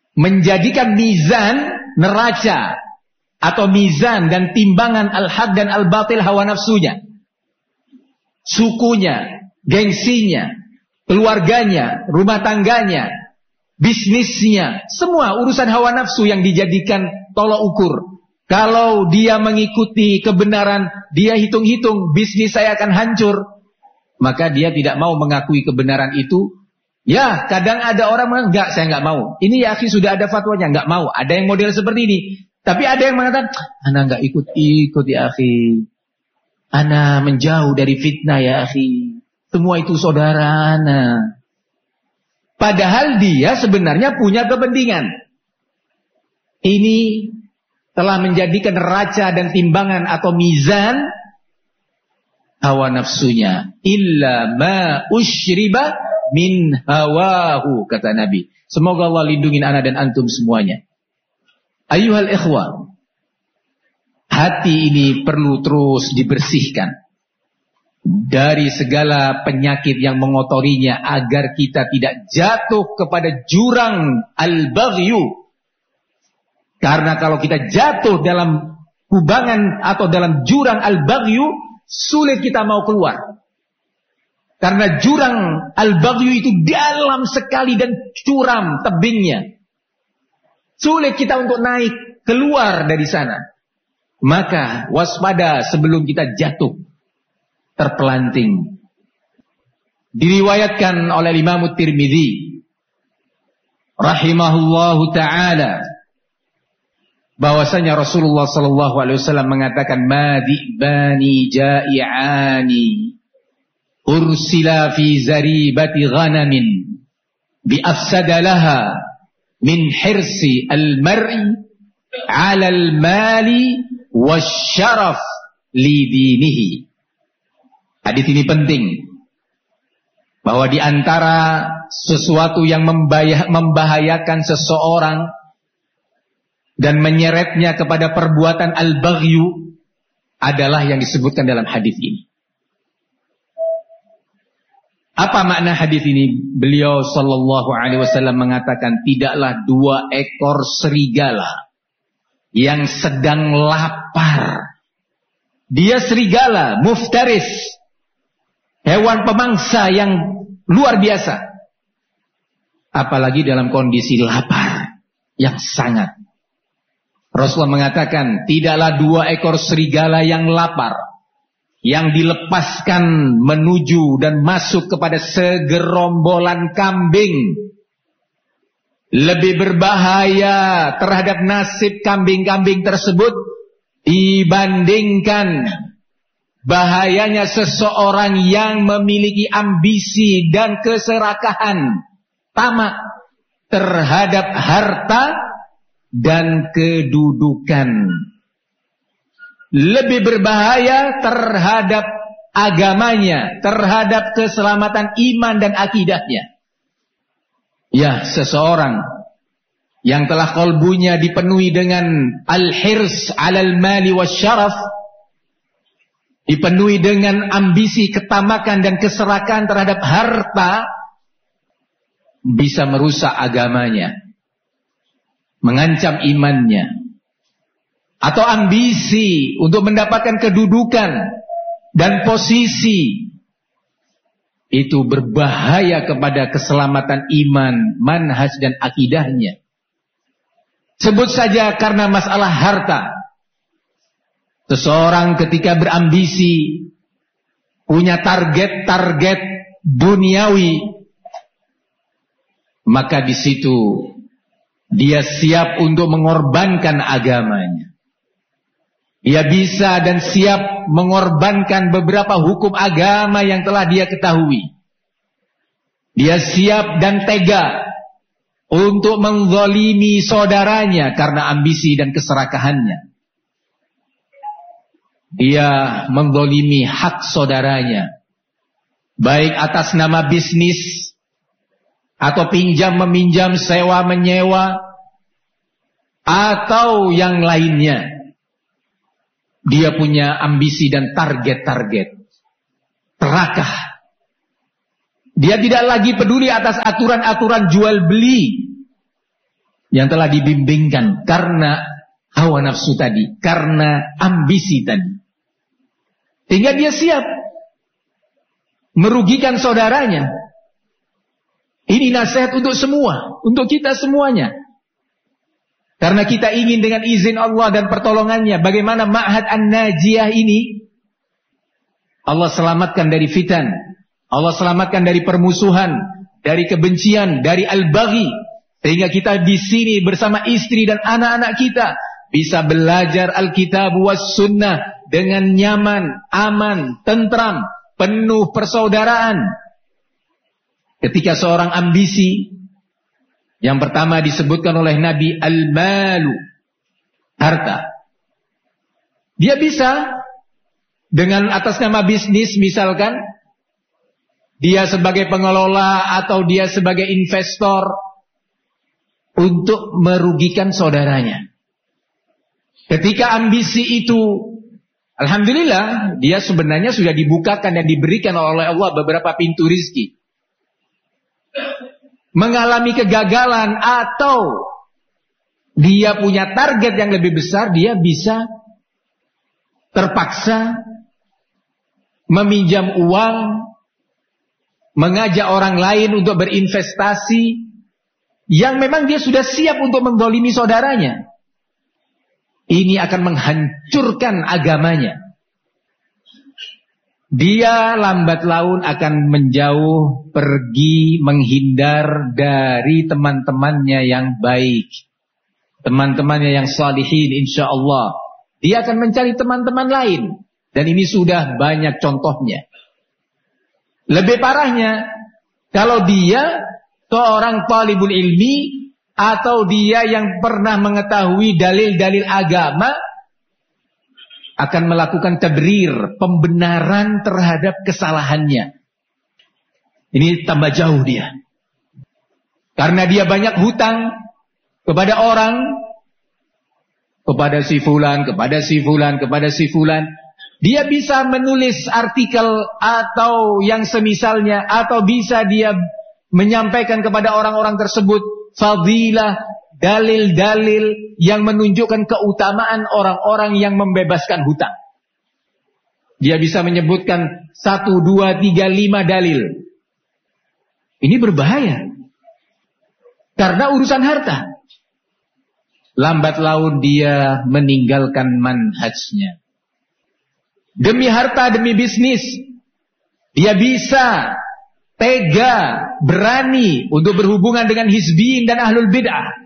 menjadikan mizan neraca atau mizan dan timbangan al-haq dan al-batil hawa nafsunya, sukunya, gengsinya, keluarganya, rumah tangganya, bisnisnya, semua urusan hawa nafsu yang dijadikan tolok ukur. Kalau dia mengikuti kebenaran, dia hitung-hitung bisnis saya akan hancur, maka dia tidak mau mengakui kebenaran itu. Ya, kadang ada orang mengatakan, enggak, saya enggak mau. Ini ya akhi sudah ada fatwanya, enggak mau. Ada yang model seperti ini. Tapi ada yang mengatakan, ana enggak ikut-ikut ya akhi. Ana menjauh dari fitnah ya akhi. Semua itu saudara ana. Padahal dia sebenarnya punya kepentingan. Ini telah menjadikan neraca dan timbangan atau mizan hawa nafsunya. Illa ma usyriba min hawahu, kata Nabi. Semoga Allah lindungi anak dan antum semuanya. Ayyuhal ikhwan, hati ini perlu terus dibersihkan dari segala penyakit yang mengotorinya agar kita tidak jatuh kepada jurang al-baghyu. Karena kalau kita jatuh dalam kubangan atau dalam jurang al-baghyu, sulit kita mau keluar. Karena jurang al-baghyu itu dalam sekali dan curam tebingnya. Sulit kita untuk naik keluar dari sana. Maka waspada sebelum kita jatuh terpelanting. Diriwayatkan oleh Imam Tirmidzi rahimahullahu taala bahwasanya Rasulullah sallallahu alaihi wasallam mengatakan madibani ja'iani ursila fi zaribati ghanamin bi afsada laha min hirsi al-mar'i 'ala al-mali wasyaraf li dinihi. Hadis ini penting, bahwa di antara sesuatu yang membahayakan seseorang dan menyeretnya kepada perbuatan al-baghyu adalah yang disebutkan dalam hadis ini. Apa makna hadis ini? Beliau sallallahu alaihi wasallam mengatakan, tidaklah dua ekor serigala yang sedang lapar. Dia serigala, muftaris, hewan pemangsa yang luar biasa. Apalagi dalam kondisi lapar yang sangat. Rasulullah mengatakan, tidaklah dua ekor serigala yang lapar, yang dilepaskan menuju dan masuk kepada segerombolan kambing, lebih berbahaya terhadap nasib kambing-kambing tersebut dibandingkan bahayanya seseorang yang memiliki ambisi dan keserakahan, tamak terhadap harta dan kedudukan. Lebih berbahaya terhadap agamanya, terhadap keselamatan iman dan akidahnya. Ya, seseorang yang telah qalbunya dipenuhi dengan al-hirs 'alal mali wasyaraf, dipenuhi dengan ambisi, ketamakan dan keserakahan terhadap harta, bisa merusak agamanya, mengancam imannya. Atau ambisi untuk mendapatkan kedudukan dan posisi, itu berbahaya kepada keselamatan iman, manhaj dan akidahnya. Sebut saja karena masalah harta. Seseorang ketika berambisi, punya target-target duniawi, maka di situ dia siap untuk mengorbankan agamanya. Dia bisa dan siap mengorbankan beberapa hukum agama yang telah dia ketahui. Dia siap dan tega untuk menzalimi saudaranya karena ambisi dan keserakahannya. Dia menzalimi hak saudaranya, baik atas nama bisnis atau pinjam-meminjam, sewa-menyewa, atau yang lainnya. Dia punya ambisi dan target-target terakah. Dia tidak lagi peduli atas aturan-aturan jual beli, yang telah dibimbingkan karena hawa nafsu tadi, karena ambisi tadi. Sehingga dia siap merugikan saudaranya. Ini nasihat untuk semua, untuk kita semuanya. Karena kita ingin dengan izin Allah dan pertolongannya, bagaimana Ma'had An-Najiyah ini Allah selamatkan dari fitan, Allah selamatkan dari permusuhan, dari kebencian, dari al-baghi, sehingga kita di sini bersama istri dan anak-anak kita bisa belajar Alkitab was sunnah dengan nyaman, aman, tentram, penuh persaudaraan. Ketika seorang ambisi, yang pertama disebutkan oleh Nabi, al-malu, harta. Dia bisa dengan atas nama bisnis misalkan, dia sebagai pengelola atau dia sebagai investor untuk merugikan saudaranya. Ketika ambisi itu, alhamdulillah, dia sebenarnya sudah dibukakan dan diberikan oleh Allah beberapa pintu rizki. Mengalami kegagalan atau dia punya target yang lebih besar, dia bisa terpaksa meminjam uang, mengajak orang lain untuk berinvestasi yang memang dia sudah siap untuk mendzalimi saudaranya. Ini akan menghancurkan agamanya. Dia lambat laun akan menjauh, pergi, menghindar dari teman-temannya yang baik, teman-temannya yang salihin, insya Allah. Dia akan mencari teman-teman lain. Dan ini sudah banyak contohnya. Lebih parahnya, kalau dia seorang talibul ilmi, atau dia yang pernah mengetahui dalil-dalil agama, akan melakukan tabrir, pembenaran terhadap kesalahannya. Ini tambah jauh dia. Karena dia banyak hutang kepada orang, kepada si fulan, kepada si fulan, kepada si fulan. Dia bisa menulis artikel atau yang semisalnya, atau bisa dia menyampaikan kepada orang-orang tersebut fadilah, dalil-dalil yang menunjukkan keutamaan orang-orang yang membebaskan hutang. Dia bisa menyebutkan 1, 2, 3, 5 dalil. Ini berbahaya. Karena urusan harta. Lambat laun dia meninggalkan manhajnya. Demi harta, demi bisnis, dia bisa tega, berani untuk berhubungan dengan hizbiyin dan ahlul bid'ah.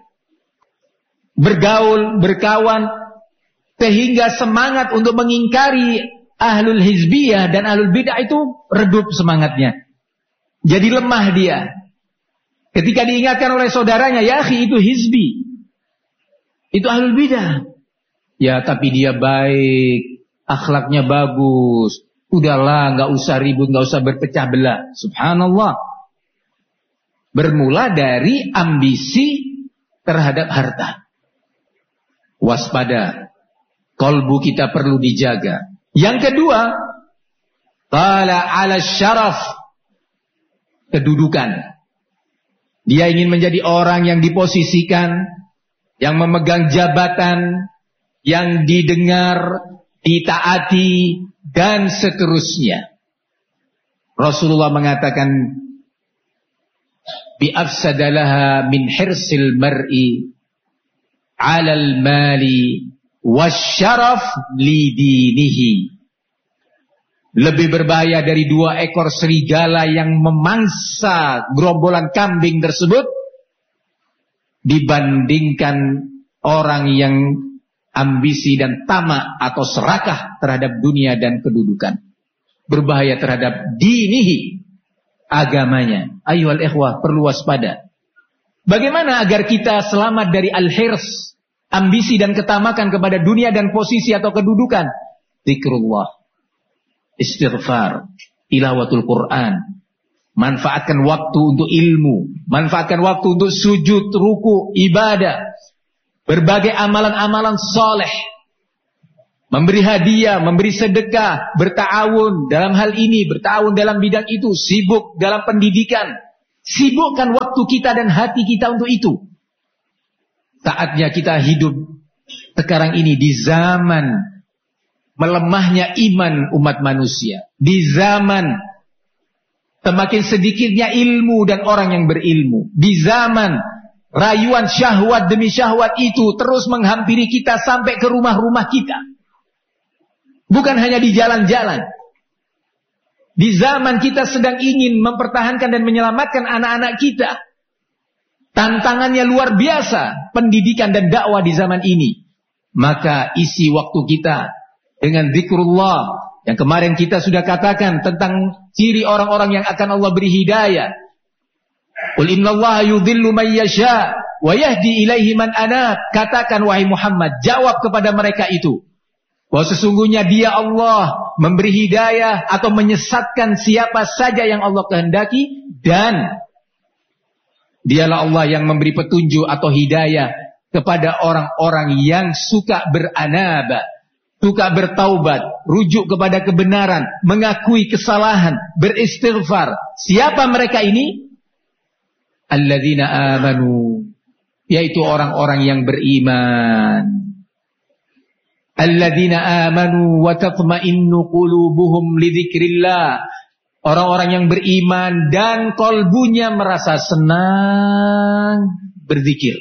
Bergaul, berkawan, sehingga semangat untuk mengingkari ahlul hizbiyah dan ahlul bid'ah itu redup semangatnya. Jadi lemah dia. Ketika diingatkan oleh saudaranya, ya akhi, itu hizbi, itu ahlul bid'ah. Ya tapi dia baik, akhlaknya bagus, udahlah, gak usah ribut, gak usah berpecah belah. Subhanallah. Bermula dari ambisi terhadap harta. Waspada, kalbu kita perlu dijaga. Yang kedua, tala ala syaraf, kedudukan. Dia ingin menjadi orang yang diposisikan, yang memegang jabatan, yang didengar, ditaati, dan seterusnya. Rasulullah mengatakan, bi afsadalaha min hirsil mar'i alal mali wasyaraf lidinihi. Lebih berbahaya dari 2 ekor serigala yang memangsa gerombolan kambing tersebut dibandingkan orang yang ambisi dan tamak atau serakah terhadap dunia dan kedudukan. Berbahaya terhadap dinihi, agamanya. Ayyuhal ikhwah, perlu waspada. Bagaimana agar kita selamat dari al-hirs, ambisi dan ketamakan kepada dunia dan posisi atau kedudukan? Zikrullah, istighfar, tilawatul Quran. Manfaatkan waktu untuk ilmu, manfaatkan waktu untuk sujud, ruku, ibadah, berbagai amalan-amalan soleh, memberi hadiah, memberi sedekah, berta'awun dalam hal ini, berta'awun dalam bidang itu, sibuk dalam pendidikan. Sibukkan waktu kita dan hati kita untuk itu. Saatnya kita hidup sekarang ini di zaman melemahnya iman umat manusia, di zaman semakin sedikitnya ilmu dan orang yang berilmu, di zaman rayuan syahwat demi syahwat itu terus menghampiri kita sampai ke rumah-rumah kita, bukan hanya di jalan-jalan. Di zaman kita sedang ingin mempertahankan dan menyelamatkan anak-anak kita, tantangannya luar biasa pendidikan dan dakwah di zaman ini. Maka isi waktu kita dengan zikrullah yang kemarin kita sudah katakan tentang ciri orang-orang yang akan Allah beri hidayah. Qul innallaha yudhillu man yasha wa yahdi ilaihi man anab. Katakan wahai Muhammad, jawab kepada mereka itu bahwa sesungguhnya Dia Allah memberi hidayah atau menyesatkan siapa saja yang Allah kehendaki, dan Dialah Allah yang memberi petunjuk atau hidayah kepada orang-orang yang suka beranaba, suka bertaubat, rujuk kepada kebenaran, mengakui kesalahan, beristighfar. Siapa mereka ini? Alladzina amanu, yaitu orang-orang yang beriman. Alladzina amanu wa tatma'innu qulubuhum lidzikrillah. Orang-orang yang beriman dan kolbunya merasa senang berzikir.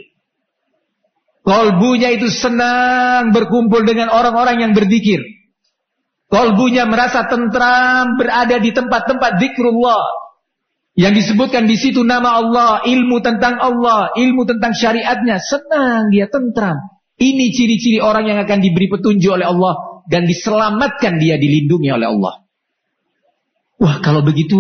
Kolbunya itu senang berkumpul dengan orang-orang yang berzikir. Kolbunya merasa tentram berada di tempat-tempat zikrullah. Yang disebutkan di situ nama Allah, ilmu tentang Allah, ilmu tentang syariatnya. Senang dia, tentram. Ini ciri-ciri orang yang akan diberi petunjuk oleh Allah dan diselamatkan, dia dilindungi oleh Allah. Wah, kalau begitu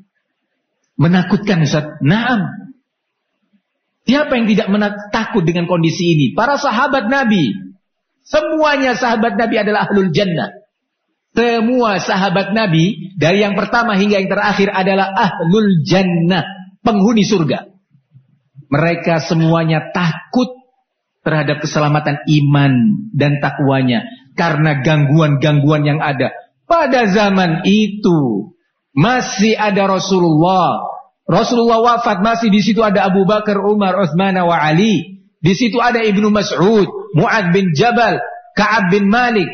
menakutkan, Ustaz. Naam. Siapa yang tidak takut dengan kondisi ini? Para sahabat Nabi. Semuanya sahabat Nabi adalah ahlul jannah. Semua sahabat Nabi dari yang pertama hingga yang terakhir adalah ahlul jannah, penghuni surga. Mereka semuanya takut terhadap keselamatan iman dan takwanya karena gangguan-gangguan yang ada. Pada zaman itu masih ada Rasulullah. Rasulullah wafat, masih di situ ada Abu Bakar, Umar, Utsman wa Ali. Di situ ada Ibnu Mas'ud, Mu'adz bin Jabal, Ka'ab bin Malik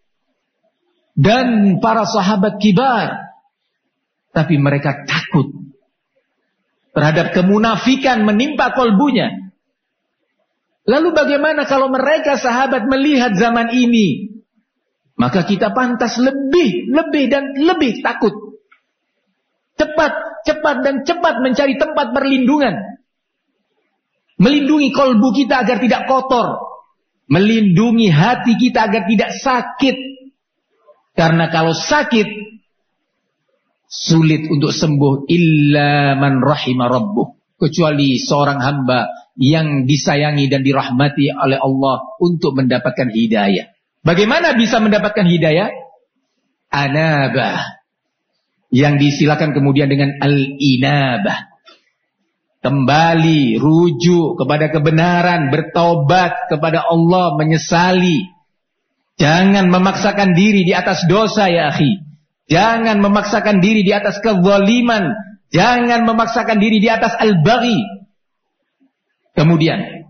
dan para sahabat kibar. Tapi mereka takut terhadap kemunafikan menimpa kolbunya. Lalu bagaimana kalau mereka sahabat melihat zaman ini? Maka kita pantas lebih dan lebih takut. Cepat mencari tempat perlindungan. Melindungi kolbu kita agar tidak kotor. Melindungi hati kita agar tidak sakit. Karena kalau sakit, sulit untuk sembuh illa man rahima rabbuh. Kecuali seorang hamba yang disayangi dan dirahmati oleh Allah untuk mendapatkan hidayah. Bagaimana bisa mendapatkan hidayah? Anabah, yang disilakan kemudian dengan al-inabah. Kembali, rujuk kepada kebenaran, bertaubat kepada Allah, menyesali. Jangan memaksakan diri di atas dosa, ya akhi. Jangan memaksakan diri di atas kezaliman. Jangan memaksakan diri di atas al-baghi. Kemudian,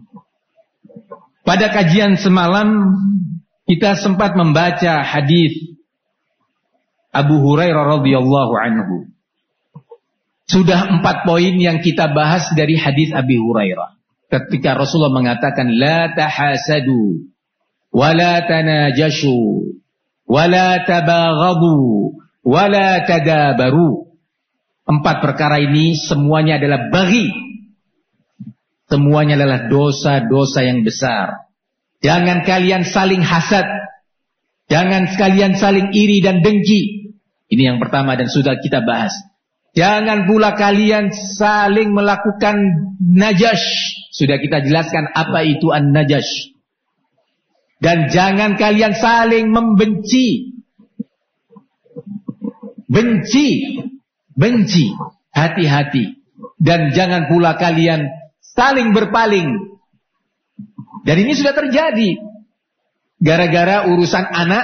pada kajian semalam kita sempat membaca hadis Abu Hurairah radhiyallahu anhu. Sudah 4 poin yang kita bahas dari hadis Abi Hurairah. Ketika Rasulullah mengatakan la tahasadu wa la tanajashu wa la tabaghadu wa la tadabaru. 4 perkara ini semuanya adalah baghi. Semuanya adalah dosa-dosa yang besar. Jangan kalian saling hasad. Jangan kalian saling iri dan dengki. Ini yang pertama dan sudah kita bahas. Jangan pula kalian saling melakukan najash. Sudah kita jelaskan apa itu an-najash. Dan jangan kalian saling membenci. Benci. Hati-hati. Dan jangan pula kalian saling berpaling. Dan ini sudah terjadi. Gara-gara urusan anak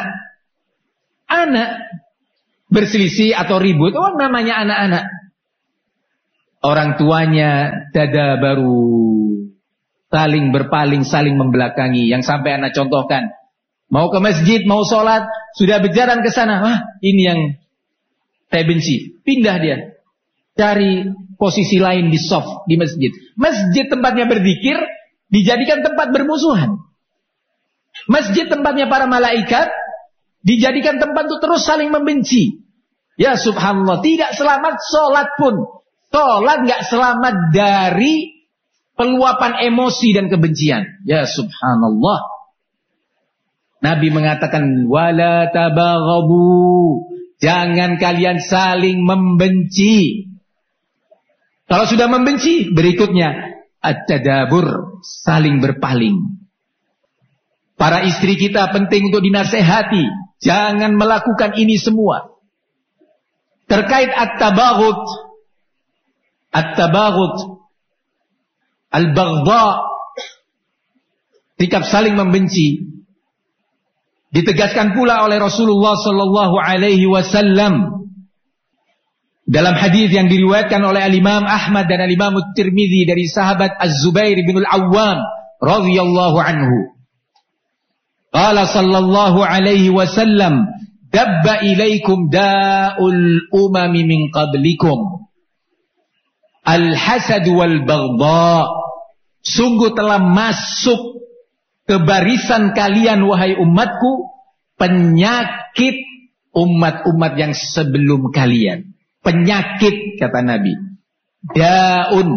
berselisih atau ribut. Oh, namanya anak-anak. Orang tuanya tadabaru. saling berpaling, saling membelakangi. Yang sampai anak contohkan, mau ke masjid, mau sholat, sudah berjalan ke sana, ini yang saya benci, pindah dia, cari posisi lain di shaf di masjid. Masjid tempatnya berzikir dijadikan tempat bermusuhan. Masjid tempatnya para malaikat dijadikan tempat untuk terus saling membenci. Ya subhanallah, tidak selamat sholat pun. Sholat nggak selamat dari peluapan emosi dan kebencian. Ya subhanallah. Nabi mengatakan, wala tabaghabu, jangan kalian saling membenci. Kalau sudah membenci, berikutnya at-tadabur, saling berpaling. Para istri kita penting untuk dinasehati, jangan melakukan ini semua. Terkait at-tabaghut, al-baghdha, sikap saling membenci, ditegaskan pula oleh Rasulullah sallallahu alaihi wasallam dalam hadis yang diriwayatkan oleh Al-Imam Ahmad dan Al-Imam Tirmidzi dari sahabat Az-Zubair bin Al-Awwam radhiyallahu anhu. Qala sallallahu alaihi wasallam, dabba ilaikum da'ul umami min qablikum, al-hasad wal baghdha. Sungguh telah masuk ke barisan kalian wahai umatku penyakit umat-umat yang sebelum kalian. Penyakit, kata Nabi. Daun.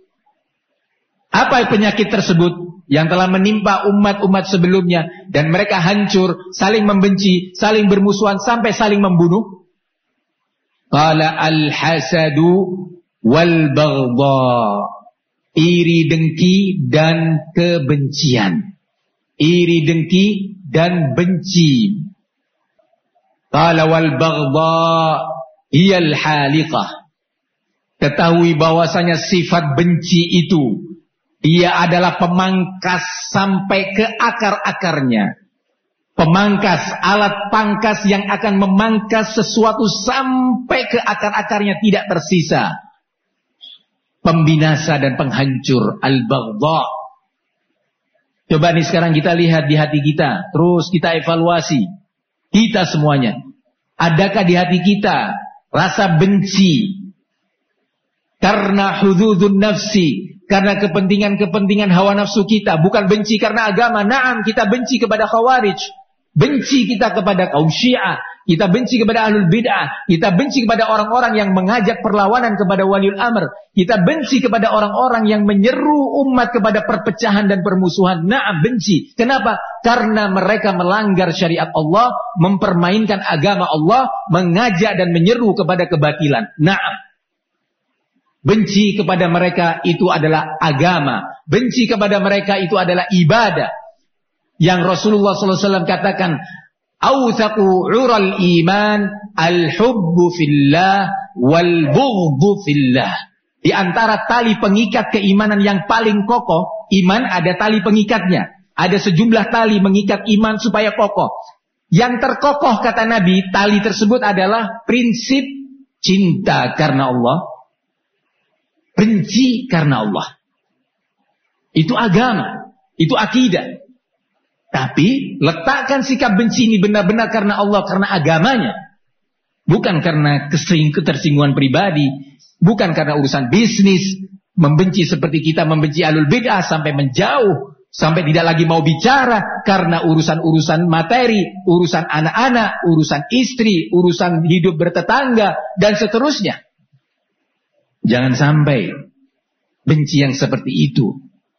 Apa penyakit tersebut yang telah menimpa umat-umat sebelumnya dan mereka hancur, saling membenci, saling bermusuhan sampai saling membunuh? Qala al-hasadu wal baghdha. Iri dengki dan kebencian. Iri dengki dan benci. Qala wal baghdha hiyal haliqah. Ketahui bahwasanya sifat benci itu, dia adalah pemangkas sampai ke akar-akarnya. Pemangkas, alat pangkas yang akan memangkas sesuatu sampai ke akar-akarnya tidak tersisa. Pembinasa dan penghancur, al-baghdha. Coba nih sekarang kita lihat di hati kita, terus kita evaluasi. Kita semuanya, adakah di hati kita rasa benci karena hududun nafsi, karena kepentingan-kepentingan hawa nafsu kita? Bukan benci karena agama. Naam, kita benci kepada khawarij, benci kita kepada kaum Syiah, kita benci kepada ahlul bid'ah, kita benci kepada orang-orang yang mengajak perlawanan kepada waliul amr, kita benci kepada orang-orang yang menyeru umat kepada perpecahan dan permusuhan. Naam, benci. Kenapa? Karena mereka melanggar syariat Allah, mempermainkan agama Allah, mengajak dan menyeru kepada kebatilan. Naam. Benci kepada mereka itu adalah agama. Benci kepada mereka itu adalah ibadah. Yang Rasulullah SAW katakan, awthaqu ural iman al-hubbu fillah wal bughdu fillah. Di antara tali pengikat keimanan yang paling kokoh, iman ada tali pengikatnya. Ada sejumlah tali mengikat iman supaya kokoh. Yang terkokoh, kata Nabi, tali tersebut adalah prinsip cinta karena Allah, benci karena Allah. Itu agama, itu akidah. Tapi letakkan sikap benci ini benar-benar karena Allah, karena agamanya. Bukan karena ketersinggungan pribadi, bukan karena urusan bisnis, membenci seperti kita membenci ahlul bid'ah sampai menjauh, sampai tidak lagi mau bicara karena urusan-urusan materi, urusan anak-anak, urusan istri, urusan hidup bertetangga dan seterusnya. Jangan sampai benci yang seperti itu.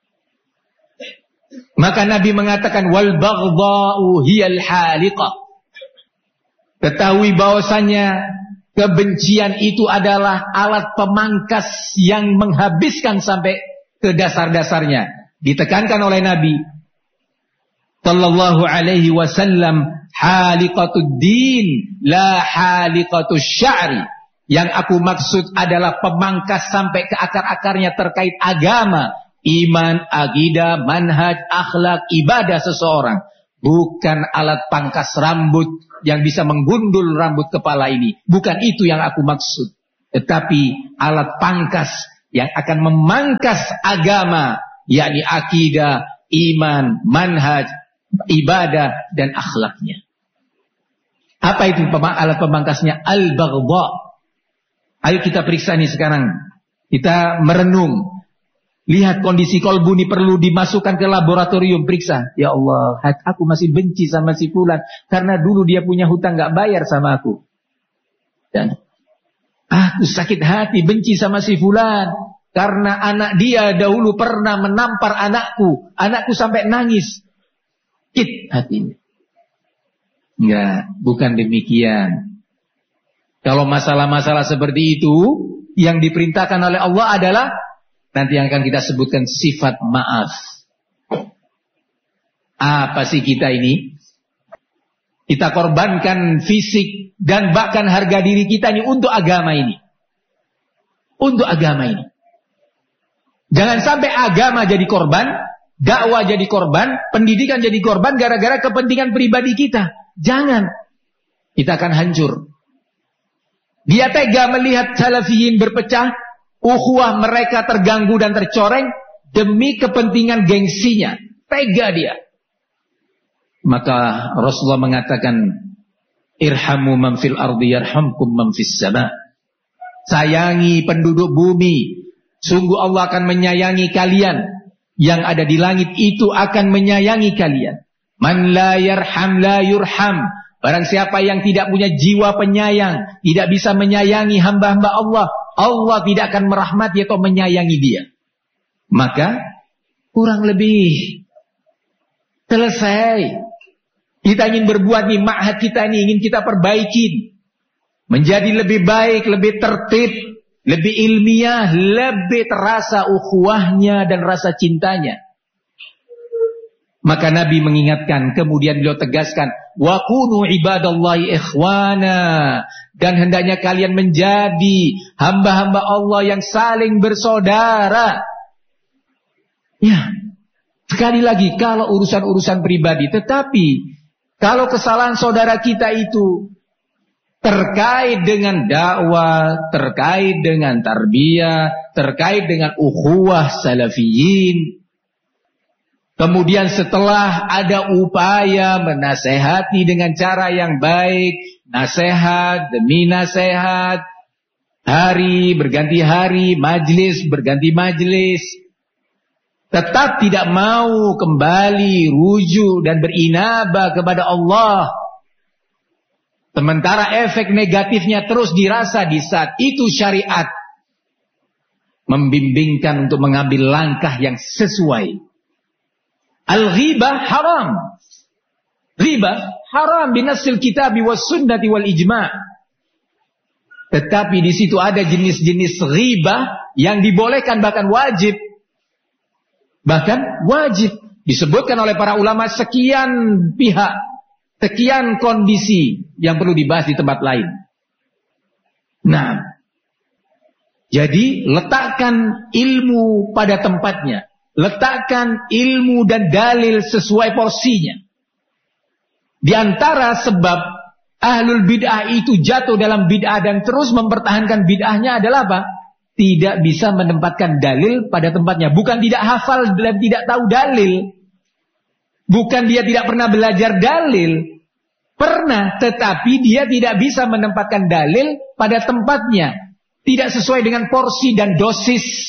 Maka Nabi mengatakan wal baghdha'u hiyal haliqah. Ketahui bahwasanya kebencian itu adalah alat pemangkas yang menghabiskan sampai ke dasar-dasarnya. Ditekankan oleh Nabi sallallahu alaihi wasallam, haliqatud din la haliqatus sya'ri. Yang aku maksud adalah pemangkas sampai ke akar-akarnya terkait agama, iman, akidah, manhaj, akhlak, ibadah seseorang. Bukan alat pangkas rambut yang bisa menggundul rambut kepala ini. Bukan itu yang aku maksud. Tetapi alat pangkas yang akan memangkas agama, yakni akidah, iman, manhaj, ibadah, dan akhlaknya. Apa itu alat pemangkasnya? Al-baghdha. Ayo kita periksa nih sekarang. Kita merenung. Lihat kondisi kolbu ini perlu dimasukkan ke laboratorium, periksa. Ya Allah, aku masih benci sama si fulan karena dulu dia punya hutang gak bayar sama aku. Dan aku sakit hati benci sama si fulan karena anak dia dahulu pernah menampar anakku. Anakku sampai nangis. Sakit hatinya. Enggak, bukan demikian. Kalau masalah-masalah seperti itu, yang diperintahkan oleh Allah adalah nanti yang akan kita sebutkan sifat maaf. Apa sih kita ini? Kita korbankan fisik dan bahkan harga diri kita ini untuk agama ini. Untuk agama ini. Jangan sampai agama jadi korban, dakwah jadi korban, pendidikan jadi korban gara-gara kepentingan pribadi kita. Jangan. Kita akan hancur. Dia tega melihat salafiyin berpecah, ukhuwah mereka terganggu dan tercoreng demi kepentingan gengsinya. Tega dia. Maka Rasulullah mengatakan, irhamu man fil ardi yarhamkum man fis sama. Sayangi penduduk bumi, sungguh Allah akan menyayangi kalian. Yang ada di langit itu akan menyayangi kalian. Man la yarham la yurham. Barang siapa yang tidak punya jiwa penyayang, tidak bisa menyayangi hamba-hamba Allah, Allah tidak akan merahmati atau menyayangi dia. Maka kurang lebih selesai. Kita ingin berbuat nih, ma'had kita ini ingin kita perbaikin. Menjadi lebih baik, lebih tertib, lebih ilmiah, lebih terasa ukhuwahnya dan rasa cintanya. Maka Nabi mengingatkan, kemudian beliau tegaskan, wa kunu ibadallahi ikhwana, dan hendaknya kalian menjadi hamba-hamba Allah yang saling bersaudara. Ya, sekali lagi, kalau urusan-urusan pribadi, tetapi kalau kesalahan saudara kita itu terkait dengan dakwah, terkait dengan tarbiyah, terkait dengan ukhuwah salafiyin, kemudian setelah ada upaya menasehati dengan cara yang baik, nasihat demi nasihat, hari berganti hari, majlis berganti majlis, tetap tidak mau kembali rujuk dan berinabah kepada Allah, sementara efek negatifnya terus dirasa di saat itu, syariat membimbingkan untuk mengambil langkah yang sesuai. Al-ghibah haram. Ghibah haram binasil kitabi was sunnati wal ijma'. Tetapi di situ ada jenis-jenis ghibah yang dibolehkan, bahkan wajib. Bahkan wajib. Disebutkan oleh para ulama sekian pihak, sekian kondisi yang perlu dibahas di tempat lain. Nah, jadi letakkan ilmu pada tempatnya. Letakkan ilmu dan dalil sesuai porsinya. Di antara sebab ahlul bid'ah itu jatuh dalam bid'ah dan terus mempertahankan bid'ahnya adalah apa? Tidak bisa menempatkan dalil pada tempatnya. Bukan tidak hafal dan tidak tahu dalil. Bukan dia tidak pernah belajar dalil. Pernah, tetapi dia tidak bisa menempatkan dalil pada tempatnya. Tidak sesuai dengan porsi dan dosis.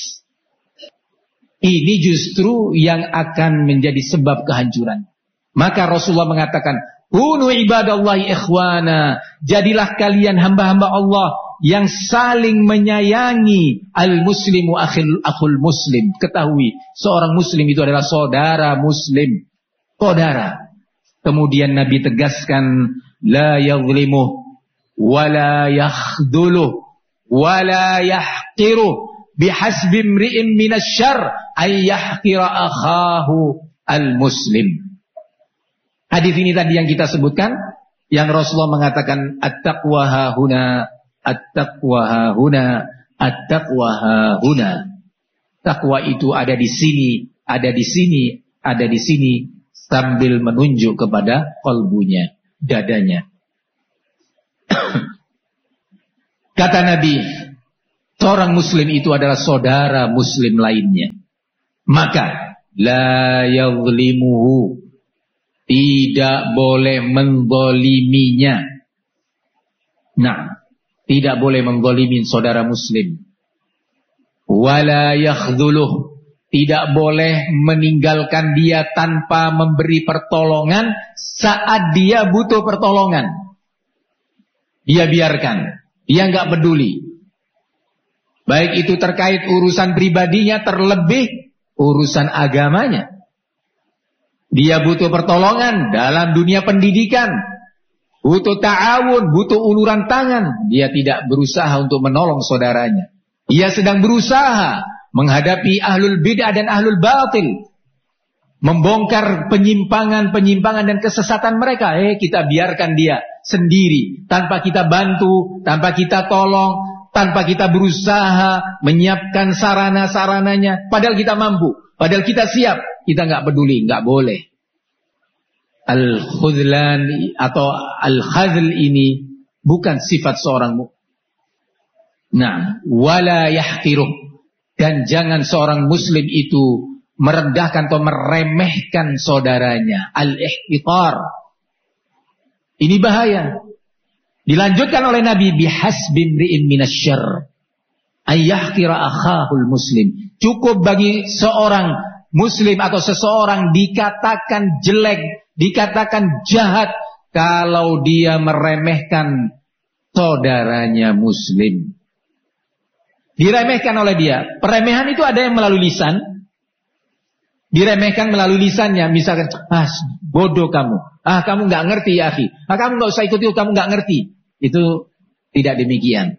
Ini justru yang akan menjadi sebab kehancuran. Maka Rasulullah mengatakan, kunu ibadallahi ikhwana, jadilah kalian hamba-hamba Allah yang saling menyayangi. Al-muslimu akhul muslim. Ketahui, seorang muslim itu adalah saudara muslim. Saudara. Kemudian Nabi tegaskan, la yadhlimuh, wa la yakhduluh, wa la yahqiruh. Bihasbi imri'in minasyarr ay yahqira akhahu al-muslim. Hadis ini tadi yang kita sebutkan, yang Rasulullah mengatakan at-taqwa hahuna, at-taqwa hahuna, at-taqwa hahuna. Takwa itu ada di sini, ada di sini, ada di sini, sambil menunjuk kepada qalbunya, dadanya. Kata Nabi, seorang muslim itu adalah saudara muslim lainnya. Maka la yadhlimuhu, tidak boleh menzaliminya. Nah, tidak boleh menzalimin saudara muslim. Wala yakhdhuluh, tidak boleh meninggalkan dia tanpa memberi pertolongan saat dia butuh pertolongan. Dia biarkan, dia enggak peduli. Baik itu terkait urusan pribadinya, terlebih urusan agamanya. Dia butuh pertolongan dalam dunia pendidikan, butuh ta'awun, butuh uluran tangan. Dia tidak berusaha untuk menolong saudaranya. Dia sedang berusaha menghadapi ahlul bid'ah dan ahlul batil, membongkar penyimpangan-penyimpangan dan kesesatan mereka. Kita biarkan dia sendiri, tanpa kita bantu, tanpa kita tolong, tanpa kita berusaha menyiapkan sarana-sarananya. Padahal kita mampu, padahal kita siap. Kita nggak peduli, nggak boleh. Al-khudlan atau al-khadl ini bukan sifat seorang mukmin. Nah, wala yahqiruh, dan jangan seorang muslim itu merendahkan atau meremehkan saudaranya. Al-ihtiqar. Ini bahaya. Dilanjutkan oleh Nabi, bihasbi imri'in minasyarr ayyahqira akhahul muslim. Cukup bagi seorang muslim atau seseorang dikatakan jelek, dikatakan jahat kalau dia meremehkan saudaranya muslim. Diremehkan oleh dia. Peremehan itu ada yang melalui lisan. Diremehkan melalui lisannya. Misalkan, bodoh kamu. Kamu gak ngerti ya akhi. Kamu gak usah ikut itu, kamu gak ngerti. Itu tidak demikian.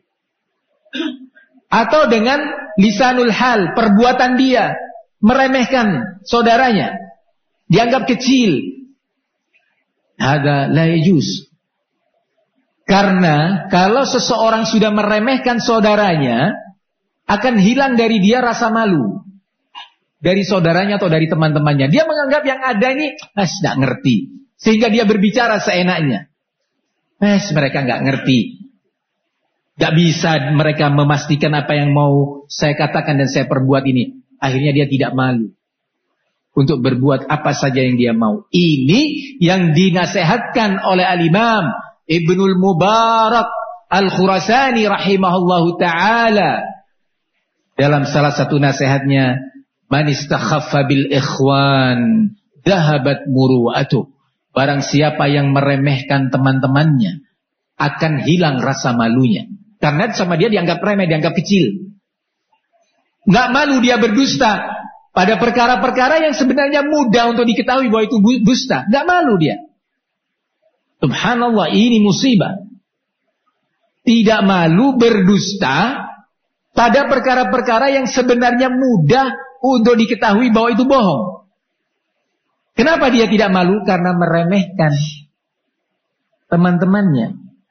Atau dengan lisanul hal, perbuatan dia meremehkan saudaranya, dianggap kecil. Hada la yajuz. Karena kalau seseorang sudah meremehkan saudaranya, akan hilang dari dia rasa malu dari saudaranya atau dari teman-temannya. Dia menganggap yang ada ini tidak ngerti, sehingga dia berbicara seenaknya. Mereka nggak ngerti, nggak bisa mereka memastikan apa yang mau saya katakan dan saya perbuat ini. Akhirnya dia tidak malu untuk berbuat apa saja yang dia mau. Ini yang dinasehatkan oleh Al-Imam Ibnul Mubarak Al-Khurasani rahimahullahu ta'ala dalam salah satu nasihatnya, man istakhaffa bil ikhwan dhahabat muru'atuh. Barang siapa yang meremehkan teman-temannya, akan hilang rasa malunya. Karena sama dia dianggap remeh, dianggap kecil. Nggak malu dia berdusta pada perkara-perkara yang sebenarnya mudah untuk diketahui bahwa itu dusta. Nggak malu dia. Subhanallah, ini musibah. Tidak malu berdusta pada perkara-perkara yang sebenarnya mudah untuk diketahui bahwa itu bohong. Kenapa dia tidak malu? Karena meremehkan teman-temannya.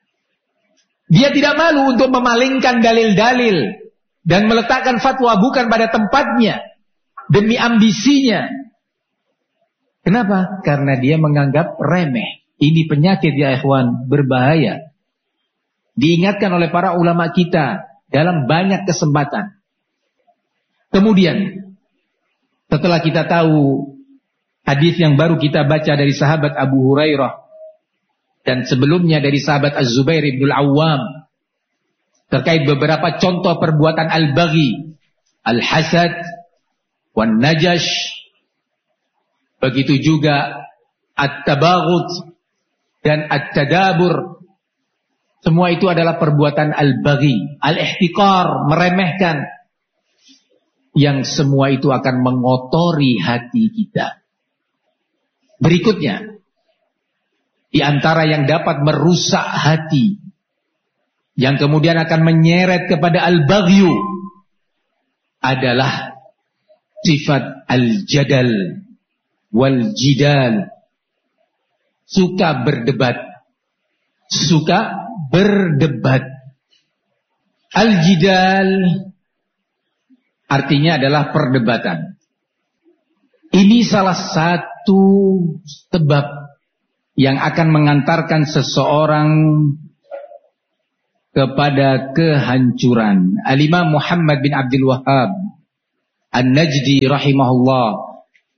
Dia tidak malu untuk memalingkan dalil-dalil dan meletakkan fatwa bukan pada tempatnya demi ambisinya. Kenapa? Karena dia menganggap remeh. Ini penyakit ya ikhwan, berbahaya. Diingatkan oleh para ulama kita dalam banyak kesempatan. Kemudian setelah kita tahu hadis yang baru kita baca dari sahabat Abu Hurairah dan sebelumnya dari sahabat Az-Zubair ibn Al-Awwam terkait beberapa contoh perbuatan al-baghi, al-hasad, wan-najash, begitu juga at-tabaghut dan at-tadabur. Semua itu adalah perbuatan al-baghi, al-ihtiqar, meremehkan. Yang semua itu akan mengotori hati kita. Berikutnya, di antara yang dapat merusak hati, yang kemudian akan menyeret kepada al-baghyu, adalah sifat al-jadal wal-jidal. Suka berdebat. Al-jidal artinya adalah perdebatan. Ini salah satu sebab yang akan mengantarkan seseorang kepada kehancuran. Al-Imam Muhammad bin Abdul Wahhab An-Najdi rahimahullah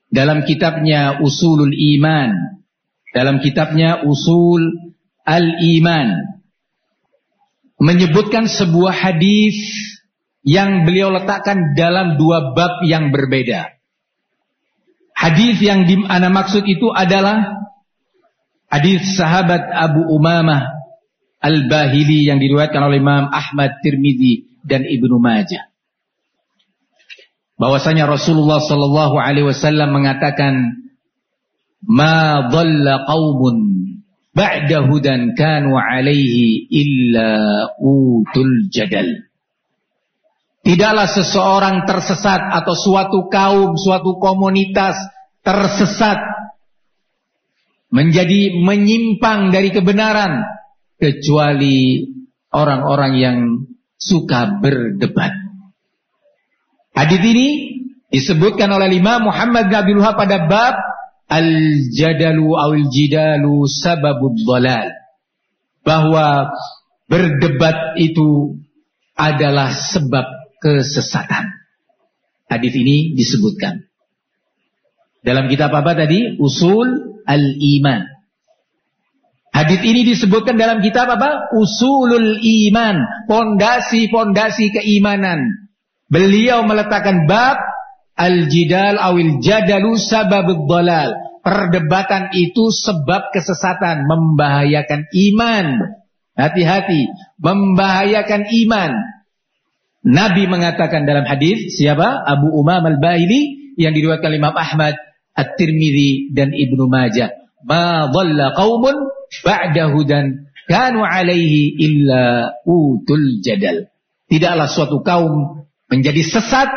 dalam kitabnya Usulul Iman, dalam kitabnya Usul Al-Iman, menyebutkan sebuah hadis yang beliau letakkan dalam dua bab yang berbeda. Hadis yang ana maksud itu adalah hadis sahabat Abu Umamah Al-Bahili yang diriwayatkan oleh Imam Ahmad, Tirmidzi dan Ibnu Majah. Bahwasanya Rasulullah sallallahu alaihi wasallam mengatakan, "Ma dhalla qaumun ba'da hudan kanu alaihi illa utul jadal." Tidaklah seseorang tersesat atau suatu kaum, suatu komunitas tersesat menjadi menyimpang dari kebenaran kecuali orang-orang yang suka berdebat. Hadis ini disebutkan oleh Imam Muhammad bin Abdul Wahhab pada bab al-jadalu awil jidalu sababud dhalal, bahwa berdebat itu adalah sebab kesesatan. Hadis ini disebutkan dalam kitab apa tadi? Usul Al-Iman. Hadis ini disebutkan dalam kitab apa? Usulul Iman, pondasi-pondasi keimanan. Beliau meletakkan bab al-jidal awil jadalu sababud dhalal. Perdebatan itu sebab kesesatan, membahayakan iman. Hati-hati, membahayakan iman. Nabi mengatakan dalam hadis, siapa? Abu Umamah Al-Bahili yang diriwayatkan Imam Ahmad, At-Tirmidzi dan Ibnu Majah. Ma dhalla qaumun ba'da hudan kanu alaihi illa utul jadal. Tidaklah suatu kaum menjadi sesat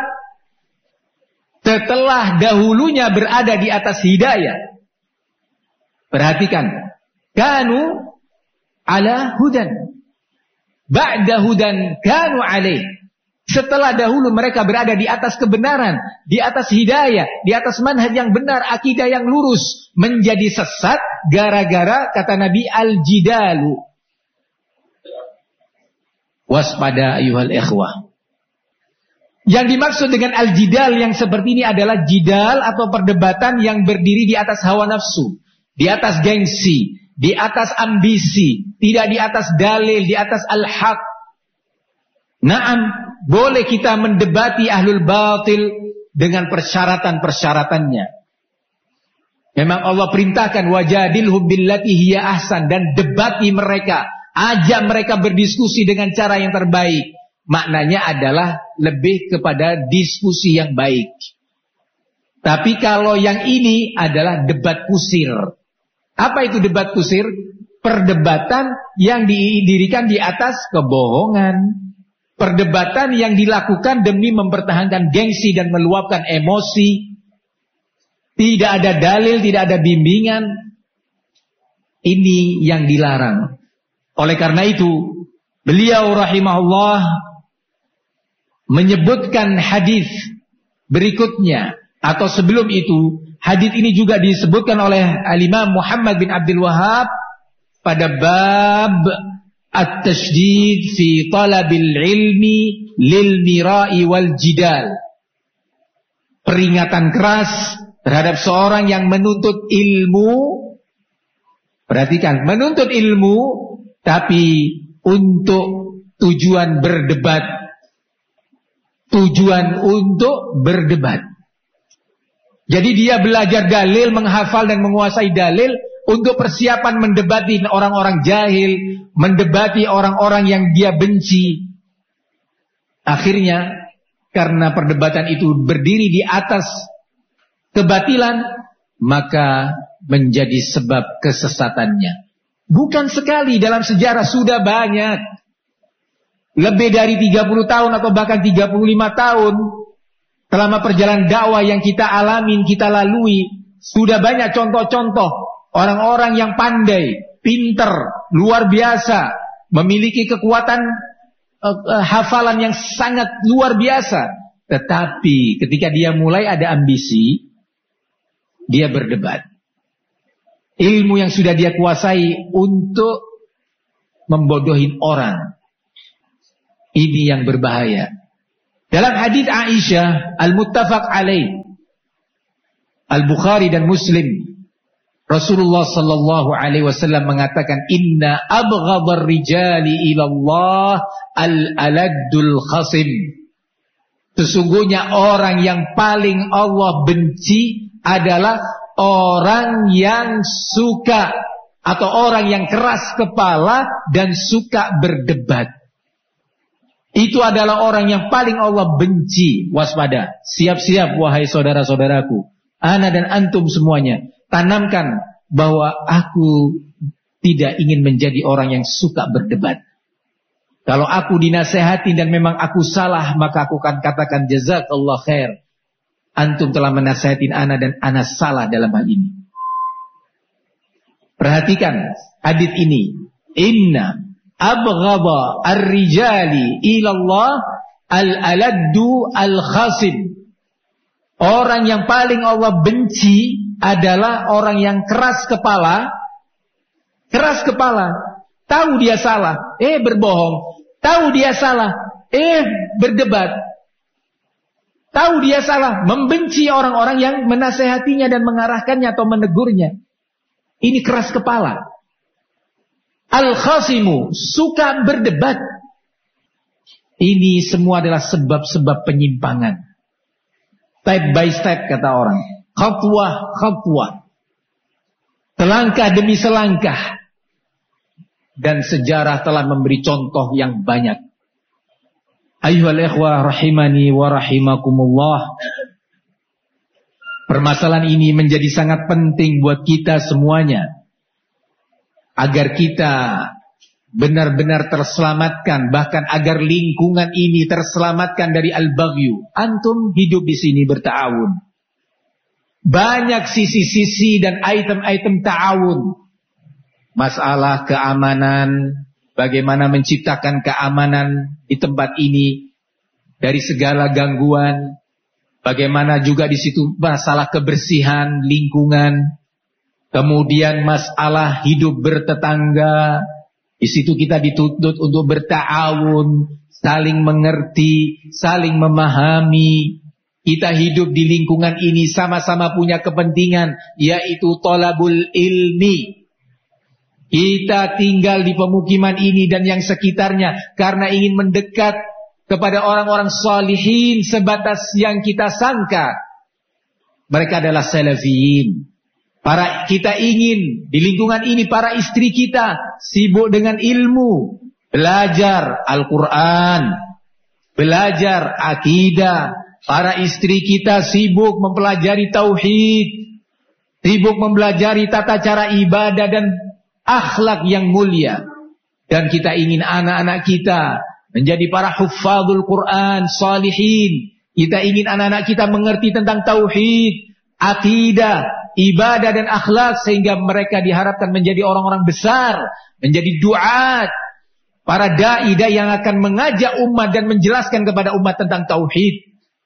setelah dahulunya berada di atas hidayah. Perhatikan, kanu ala hudan ba'da hudan kanu alaih. Setelah dahulu mereka berada di atas kebenaran, di atas hidayah, di atas manhaj yang benar, akidah yang lurus, menjadi sesat gara-gara kata Nabi al-jidalu. Waspada ayuhal ikhwah. Yang dimaksud dengan al-jidal yang seperti ini adalah jidal atau perdebatan yang berdiri di atas hawa nafsu, di atas gengsi, di atas ambisi, tidak di atas dalil, di atas al-haq. Naam, boleh kita mendebati ahlul batil dengan persyaratan-persyaratannya. Memang Allah perintahkan wajadilhum billati hiya ahsan, dan debati mereka, ajak mereka berdiskusi dengan cara yang terbaik. Maknanya adalah lebih kepada diskusi yang baik. Tapi kalau yang ini adalah debat kusir. Apa itu debat kusir? Perdebatan yang didirikan di atas kebohongan. Perdebatan yang dilakukan demi mempertahankan gengsi dan meluapkan emosi. Tidak ada dalil, tidak ada bimbingan. Ini yang dilarang. Oleh karena itu, beliau rahimahullah menyebutkan hadis berikutnya, atau sebelum itu, hadis ini juga disebutkan oleh Al-Imam Muhammad bin Abdul Wahhab pada bab at-tashdid fi talabil ilmi lil mira'i wal jidal. Peringatan keras terhadap seorang yang menuntut ilmu. Perhatikan, menuntut ilmu tapi untuk tujuan berdebat. Tujuan untuk berdebat. Jadi dia belajar dalil, menghafal dan menguasai dalil untuk persiapan mendebati orang-orang jahil, mendebati orang-orang yang dia benci. Akhirnya, karena perdebatan itu berdiri di atas kebatilan, maka menjadi sebab kesesatannya. Bukan sekali, dalam sejarah sudah banyak. Lebih dari 30 tahun atau bahkan 35 tahun selama perjalanan dakwah yang kita alamin, kita lalui, sudah banyak contoh-contoh orang-orang yang pandai, pinter, luar biasa, memiliki kekuatan hafalan yang sangat luar biasa. Tetapi ketika dia mulai ada ambisi, dia berdebat. Ilmu yang sudah dia kuasai untuk membodohin orang. Ini yang berbahaya. Dalam hadis Aisyah al-muttafaq alaih, Al-Bukhari dan Muslim, Rasulullah sallallahu alaihi wasallam mengatakan, "Inna abghadar rijali ila Allah al-aladdul khasim." Sesungguhnya orang yang paling Allah benci adalah orang yang suka atau orang yang keras kepala dan suka berdebat. Itu adalah orang yang paling Allah benci. Waspada, siap-siap wahai saudara-saudaraku, ana dan antum semuanya. Tanamkan bahwa aku tidak ingin menjadi orang yang suka berdebat. Kalau aku dinasehati dan memang aku salah, maka aku akan katakan jazakallah khair. Antum telah menasehatin ana dan ana salah dalam hal ini. Perhatikan hadits ini. Inna abghadha ar-rijali ilallah al-aladdu al-khasim. Orang yang paling Allah benci adalah orang yang keras kepala. Keras kepala. Tahu dia salah, berbohong. Tahu dia salah, berdebat. Tahu dia salah, membenci orang-orang yang menasehatinya dan mengarahkannya atau menegurnya. Ini keras kepala. Al-khasimu, suka berdebat. Ini semua adalah sebab-sebab penyimpangan. Step by step kata orang. Khatwah. Selangkah demi selangkah. Dan sejarah telah memberi contoh yang banyak. Ayyuhal ikhwah rahimani wa rahimakumullah. Permasalahan ini menjadi sangat penting buat kita semuanya. Agar kita benar-benar terselamatkan, bahkan agar lingkungan ini terselamatkan dari al-baghyu. Antum hidup di sini berta'awun. Banyak sisi-sisi dan item-item ta'awun. Masalah keamanan, bagaimana menciptakan keamanan di tempat ini dari segala gangguan. Bagaimana juga di situ masalah kebersihan lingkungan. Kemudian masalah hidup bertetangga. Di situ kita dituntut untuk berta'awun, saling mengerti, saling memahami. Kita hidup di lingkungan ini sama-sama punya kepentingan, yaitu thalabul ilmi. Kita tinggal di pemukiman ini dan yang sekitarnya karena ingin mendekat kepada orang-orang salihin sebatas yang kita sangka. Mereka adalah salafiyin. Kita ingin di lingkungan ini para istri kita sibuk dengan ilmu, belajar Al-Quran, belajar akidah. Para istri kita sibuk mempelajari tauhid, sibuk mempelajari tata cara ibadah dan akhlak yang mulia. Dan kita ingin anak-anak kita menjadi para huffazul Quran, salihin. Kita ingin anak-anak kita mengerti tentang tauhid, akidah, ibadah dan akhlak, sehingga mereka diharapkan menjadi orang-orang besar, menjadi duat, para dai yang akan mengajak umat dan menjelaskan kepada umat tentang tauhid,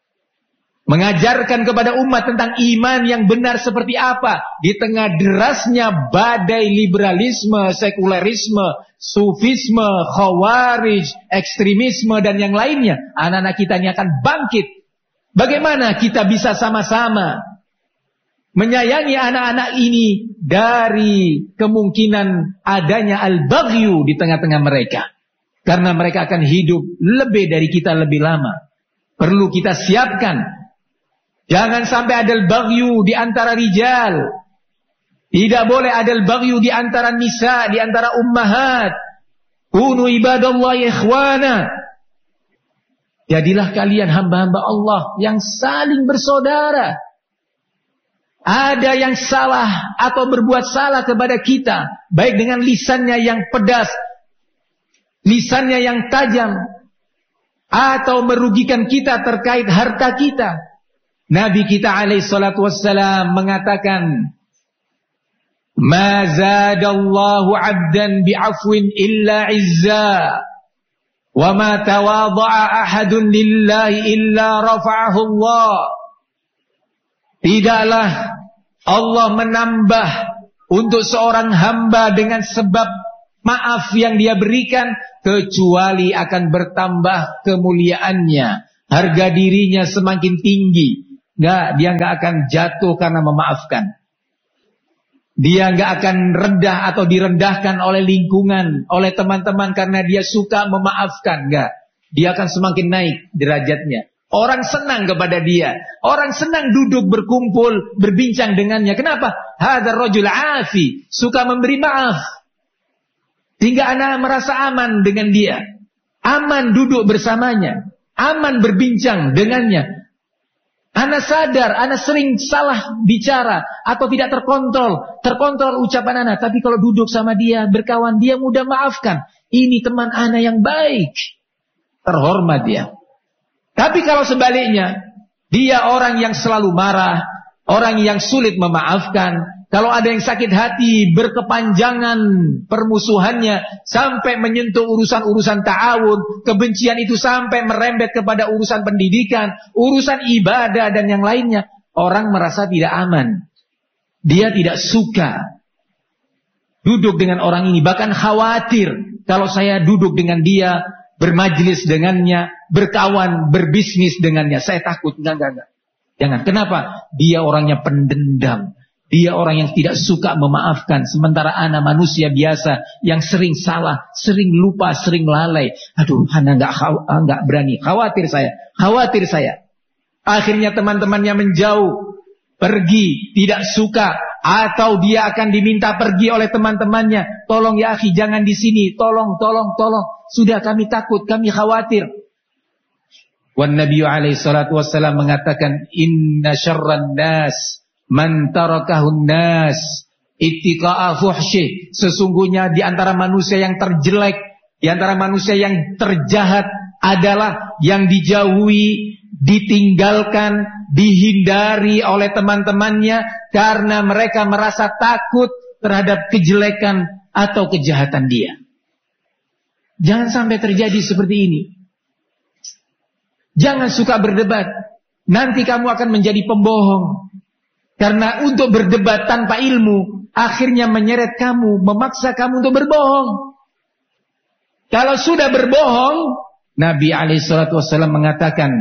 mengajarkan kepada umat tentang iman yang benar seperti apa di tengah derasnya badai liberalisme, sekulerisme, sufisme, khawarij, ekstremisme dan yang lainnya. Anak-anak kita ini akan bangkit. Bagaimana kita bisa sama-sama menyayangi anak-anak ini dari kemungkinan adanya al-baghyu di tengah-tengah mereka. Karena mereka akan hidup lebih dari kita lebih lama. Perlu kita siapkan. Jangan sampai ada al-baghyu di antara rijal. Tidak boleh ada al-baghyu di antara nisa, di antara ummahat. Kunu ibadallahi ikhwana. Jadilah kalian hamba-hamba Allah yang saling bersaudara. Ada yang salah atau berbuat salah kepada kita, baik dengan lisannya yang pedas, lisannya yang tajam, atau merugikan kita terkait harta kita. Nabi kita alaihissalatu wassalam mengatakan, "Ma zadallahu 'abdan bi'afwin illa 'izza, wa ma tawadha'a ahadun lillahi illa rafa'ahu Allah." Tidaklah Allah menambah untuk seorang hamba dengan sebab maaf yang dia berikan, kecuali akan bertambah kemuliaannya. Harga dirinya semakin tinggi. Dia nggak akan jatuh karena memaafkan. Dia nggak akan rendah atau direndahkan oleh lingkungan, oleh teman-teman karena dia suka memaafkan. Nggak. Dia akan semakin naik derajatnya. Orang senang kepada dia. Orang senang duduk berkumpul, berbincang dengannya. Kenapa? Hadzal rajul afi, suka memberi maaf. Hingga anak merasa aman dengan dia. Aman duduk bersamanya. Aman berbincang dengannya. Anak sadar, anak sering salah bicara atau tidak terkontrol ucapan anak. Tapi kalau duduk sama dia, berkawan, dia mudah maafkan. Ini teman anak yang baik. Terhormat dia. Tapi kalau sebaliknya, dia orang yang selalu marah, orang yang sulit memaafkan. Kalau ada yang sakit hati, berkepanjangan permusuhannya sampai menyentuh urusan-urusan ta'awun, kebencian itu sampai merembet kepada urusan pendidikan, urusan ibadah dan yang lainnya, orang merasa tidak aman. Dia tidak suka duduk dengan orang ini, bahkan khawatir kalau saya duduk dengan dia, bermajlis dengannya, berkawan, berbisnis dengannya, saya takut. Enggak. Jangan. Kenapa? Dia orangnya pendendam. Dia orang yang tidak suka memaafkan. Sementara anak manusia biasa yang sering salah, sering lupa, sering lalai. Aduh, anak enggak berani. Khawatir saya. Akhirnya teman-temannya menjauh, pergi, tidak suka, atau dia akan diminta pergi oleh teman-temannya. Tolong ya akhi, jangan di sini. Tolong. Sudah kami takut, kami khawatir. Wan Nabi alaihi salatu wassalam mengatakan, inna syarran nas man tarakahun nas ittiqa'a fuhsyih. Sesungguhnya di antara manusia yang terjelek, di antara manusia yang terjahat adalah yang dijauhi, ditinggalkan, dihindari oleh teman-temannya karena mereka merasa takut terhadap kejelekan atau kejahatan dia. Jangan sampai terjadi seperti ini. Jangan suka berdebat. Nanti kamu akan menjadi pembohong. Karena untuk berdebat tanpa ilmu akhirnya menyeret kamu, memaksa kamu untuk berbohong. Kalau sudah berbohong, Nabi alaihissalatu wassalam mengatakan,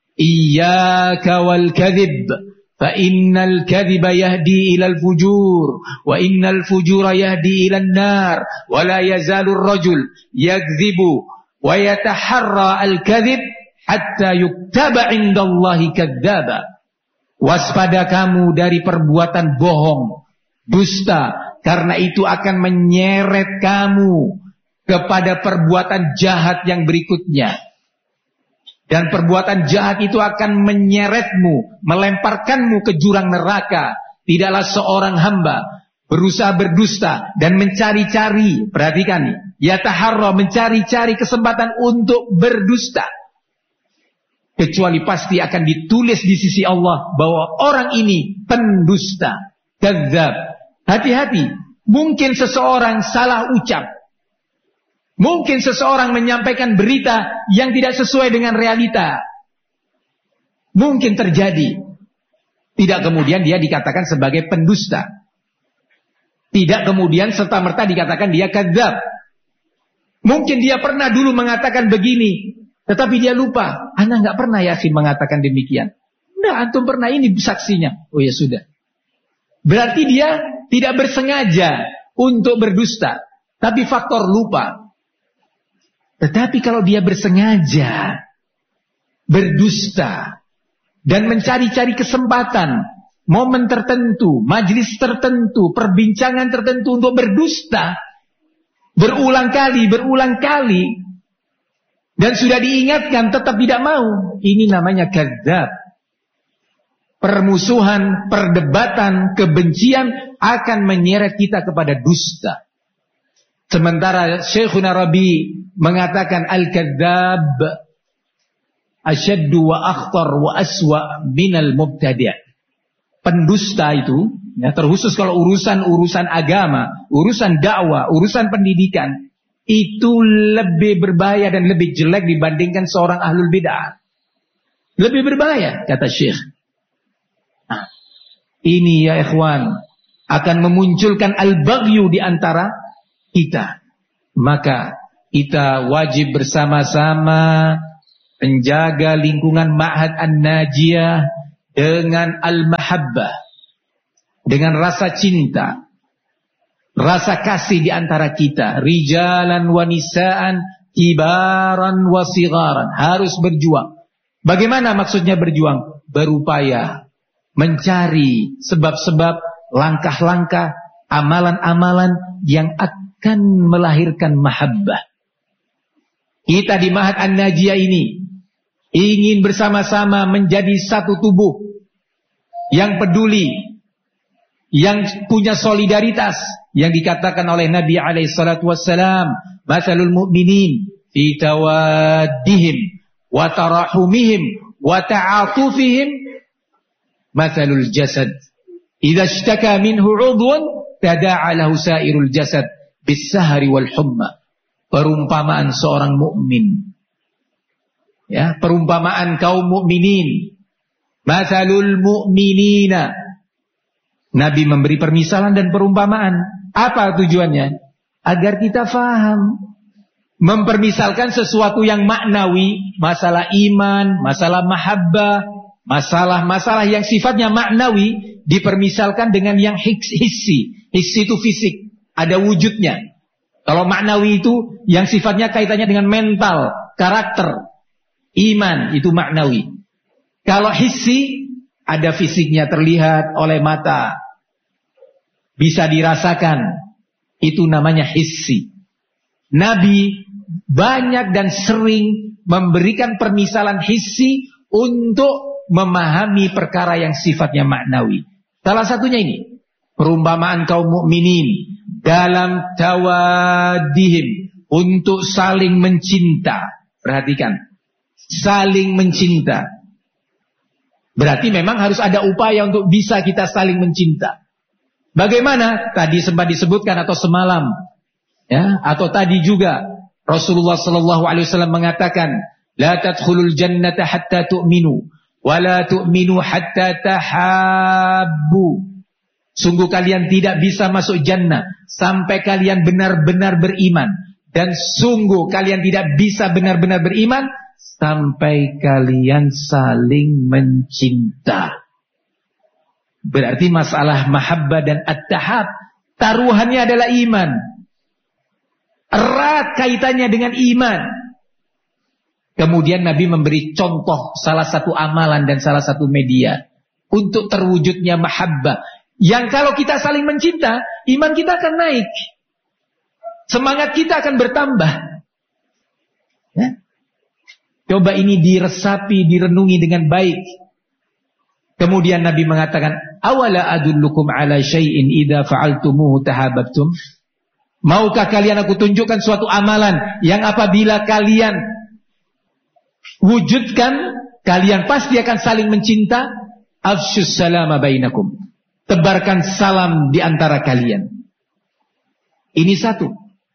iyyaka wal kadhib fa innal kadhiba yahdi ilal fujur wa innal fujura yahdi ilan nar wa la yazalur rajul yakdhibu wa yataharra al kadhib hatta yuktaba indallahi kadzdzaba. Waspada kamu dari perbuatan bohong, dusta, karena itu akan menyeret kamu kepada perbuatan jahat yang berikutnya. Dan perbuatan jahat itu akan menyeretmu, melemparkanmu ke jurang neraka. Tidaklah seorang hamba berusaha berdusta dan mencari-cari, perhatikan nih, yataharra, mencari-cari kesempatan untuk berdusta. Kecuali pasti akan ditulis di sisi Allah bahwa orang ini pendusta, kadzdzab. Hati-hati, mungkin seseorang salah ucap. Mungkin seseorang menyampaikan berita yang tidak sesuai dengan realita. Mungkin terjadi. Tidak kemudian dia dikatakan sebagai pendusta. Tidak kemudian serta-merta dikatakan dia kadzdzab. Mungkin dia pernah dulu mengatakan begini, tetapi dia lupa. Ana nggak pernah yakin mengatakan demikian. Nah, antum pernah, ini saksinya. Oh ya sudah. Berarti dia tidak bersengaja untuk berdusta, tapi faktor lupa. Tetapi kalau dia bersengaja berdusta dan mencari-cari kesempatan, momen tertentu, majelis tertentu, perbincangan tertentu untuk berdusta, berulang kali, dan sudah diingatkan tetap tidak mau, ini namanya kadzdzab. Permusuhan, perdebatan, kebencian akan menyeret kita kepada dusta. Sementara Syekhuna Rabi mengatakan al-kadzdzab asyaddu wa akhtar wa aswa minal mubtadi'. Pendusta itu, ya, terkhusus kalau urusan agama, urusan dakwah, urusan pendidikan, itu lebih berbahaya dan lebih jelek dibandingkan seorang ahlul bid'ah. Lebih berbahaya, kata Syekh. Nah, ini ya ikhwan, akan memunculkan al-baghyu di antara kita. Maka kita wajib bersama-sama menjaga lingkungan Ma'had An-Najiyah dengan al-mahabbah, dengan rasa cinta, rasa kasih di antara kita, rijalan wa nisaan, kibaran wa sigharan, harus berjuang. Bagaimana maksudnya berjuang? Berupaya mencari sebab-sebab, langkah-langkah, amalan-amalan yang akan melahirkan mahabbah. Kita di Ma'had An-Najiyah ini ingin bersama-sama menjadi satu tubuh yang peduli, yang punya solidaritas, yang dikatakan oleh Nabi alaihissalatu wassalam, mathalul mu'minin fi tawaddihim wa tarahumihim wa ta'atufihim mathalul jasad idza ishtaka minhu 'udhun tada'a lahu sa'irul jasad bis-sahri wal humma. Perumpamaan seorang mukmin, ya, perumpamaan kaum mukminin, mathalul mu'minina. Nabi memberi permisalan dan perumpamaan. Apa tujuannya? Agar kita faham. Mempermisalkan sesuatu yang maknawi, masalah iman, masalah mahabbah, masalah-masalah yang sifatnya maknawi, dipermisalkan dengan yang hissi. Hissi itu fisik, ada wujudnya. Kalau maknawi itu yang sifatnya kaitannya dengan mental, karakter. Iman itu maknawi. Kalau hissi, ada fisiknya, terlihat oleh mata, bisa dirasakan, itu namanya hissi. Nabi banyak dan sering memberikan permisalan hissi untuk memahami perkara yang sifatnya maknawi. Salah satunya ini, perumpamaan kaum mukminin dalam tawaddihim, untuk saling mencinta. Perhatikan, saling mencinta. Berarti memang harus ada upaya untuk bisa kita saling mencinta. Bagaimana? Tadi sempat disebutkan atau semalam, ya, atau tadi juga Rasulullah sallallahu alaihi wasallam mengatakan, la tadkhulul jannata hatta tu'minu wa la tu'minu hatta tahabbu. Sungguh kalian tidak bisa masuk jannah sampai kalian benar-benar beriman, dan sungguh kalian tidak bisa benar-benar beriman sampai kalian saling mencinta. Berarti masalah mahabbah dan at-tahab, taruhannya adalah iman. Erat kaitannya dengan iman. Kemudian Nabi memberi contoh salah satu amalan dan salah satu media untuk terwujudnya mahabbah, yang kalau kita saling mencinta, iman kita akan naik, semangat kita akan bertambah, ya? Coba ini diresapi, direnungi dengan baik. Kemudian Nabi mengatakan, awala adullukum ala syai'in idza fa'altumuhu tahabbtum. Maukah kalian aku tunjukkan suatu amalan yang apabila kalian wujudkan, kalian pasti akan saling mencinta? Afsyus salama bainakum. Tebarkan salam di antara kalian. Ini satu.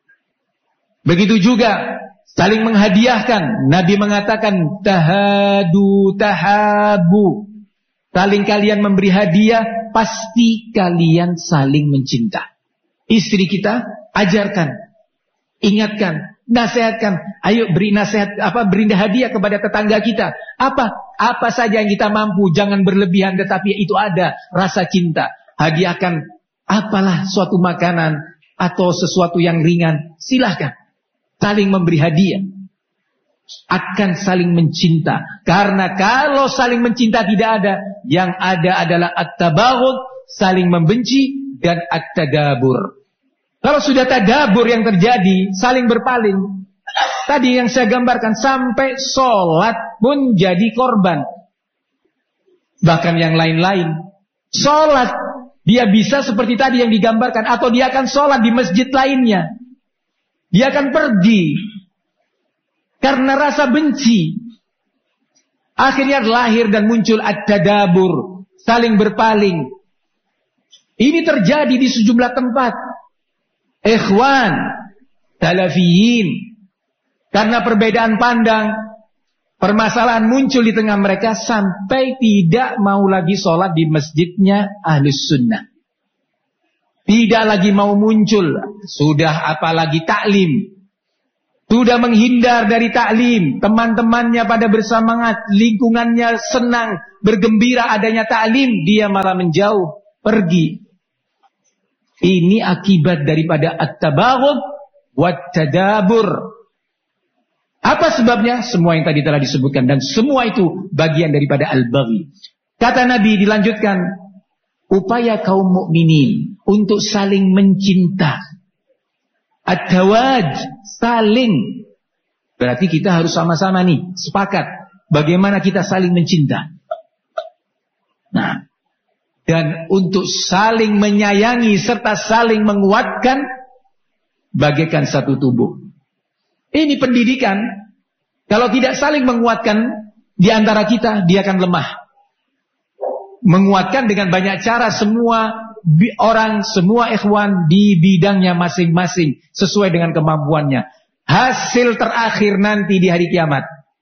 Begitu juga saling menghadiahkan. Nabi mengatakan tahadu tahabu. Saling kalian memberi hadiah, pasti kalian saling mencinta. Istri kita ajarkan, ingatkan, nasihatkan. Ayo beri nasihat, beri hadiah kepada tetangga kita. Apa saja yang kita mampu, jangan berlebihan, tetapi itu ada rasa cinta. Hadiahkan apalah suatu makanan atau sesuatu yang ringan, silahkan. Saling memberi hadiah, akan saling mencinta. Karena kalau saling mencinta tidak ada, yang ada adalah at-tabaghud, saling membenci, dan at-tadabur. Kalau sudah tadabur yang terjadi, saling berpaling. Tadi yang saya gambarkan, sampai sholat pun jadi korban. Bahkan yang lain-lain. Sholat, dia bisa seperti tadi yang digambarkan. Atau dia akan sholat di masjid lainnya. Dia akan pergi. Karena rasa benci. Akhirnya lahir dan muncul at-tadabur. Saling berpaling. Ini terjadi di sejumlah tempat. Ikhwan, salafiyin, karena perbedaan pandang, permasalahan muncul di tengah mereka sampai tidak mau lagi sholat di masjidnya Ahlus Sunnah. Tidak lagi mau muncul, sudah apalagi taklim. sudah menghindar dari taklim, teman-temannya pada bersemangat, lingkungannya senang, bergembira adanya taklim, dia malah menjauh, pergi. Ini akibat daripada at-tabaghud wat-tadabur. Apa sebabnya? Semua yang tadi telah disebutkan, dan semua itu bagian daripada al-baghi. Kata Nabi, dilanjutkan, upaya kaum mukminin untuk saling mencinta. At-tawaj, saling. Berarti kita harus sama-sama nih, sepakat. Bagaimana kita saling mencinta. Nah, dan untuk saling menyayangi serta saling menguatkan, bagaikan satu tubuh. Ini pendidikan. Kalau tidak saling menguatkan di antara kita, dia akan lemah. Menguatkan dengan banyak cara, semua orang, semua ikhwan di bidangnya masing-masing sesuai dengan kemampuannya. Hasil terakhir nanti di hari kiamat,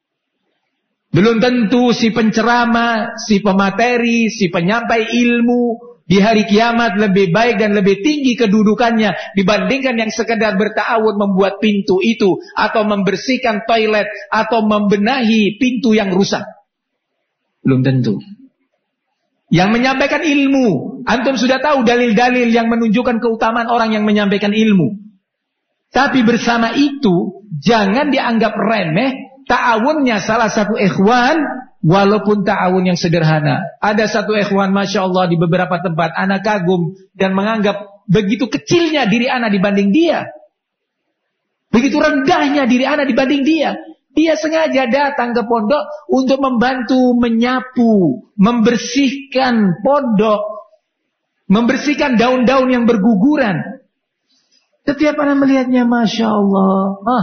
belum tentu si penceramah, si pemateri, si penyampai ilmu di hari kiamat lebih baik dan lebih tinggi kedudukannya dibandingkan yang sekedar berta'awun membuat pintu itu, atau membersihkan toilet, atau membenahi pintu yang rusak. Belum tentu. Yang menyampaikan ilmu, antum sudah tahu dalil-dalil yang menunjukkan keutamaan orang yang menyampaikan ilmu. Tapi bersama itu, jangan dianggap remeh ta'awunnya salah satu ikhwan, walaupun ta'awun yang sederhana. Ada satu ikhwan, Masya Allah, di beberapa tempat, anak kagum dan menganggap begitu kecilnya diri anak dibanding dia. Begitu rendahnya diri anak dibanding dia. Dia sengaja datang ke pondok untuk membantu menyapu, membersihkan pondok, membersihkan daun-daun yang berguguran. Setiap anak melihatnya, Masya Allah,